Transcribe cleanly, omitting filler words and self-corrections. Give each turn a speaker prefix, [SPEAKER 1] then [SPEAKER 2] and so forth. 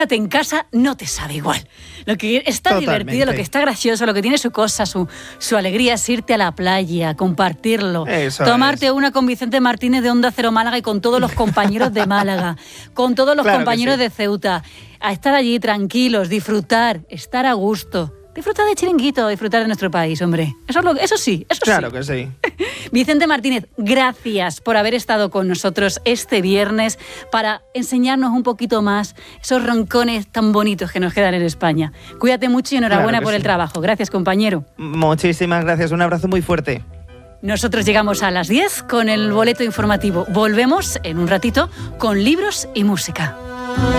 [SPEAKER 1] en casa no te sabe igual. Lo que está divertido, lo que está gracioso, lo que tiene su cosa, su alegría es irte a la playa, compartirlo, tomarte una con Vicente Martínez de Onda Cero Málaga y con todos los compañeros de Málaga, con todos los compañeros de Ceuta, a estar allí tranquilos, disfrutar, estar a gusto. Disfrutar de Chiringuito, disfrutar de nuestro país, hombre. Eso sí.
[SPEAKER 2] Claro que sí.
[SPEAKER 1] Vicente Martínez, gracias por haber estado con nosotros este viernes para enseñarnos un poquito más esos roncones tan bonitos que nos quedan en España. Cuídate mucho y enhorabuena por el trabajo. Gracias, compañero.
[SPEAKER 2] Muchísimas gracias. Un abrazo muy fuerte.
[SPEAKER 1] Nosotros llegamos a las 10 con el boleto informativo. Volvemos en un ratito con libros y música.